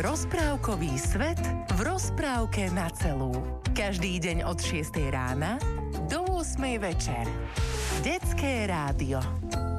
Rozprávkový svet v rozprávke na celú. Každý deň od 6 rána do 8 večer. Detské rádio.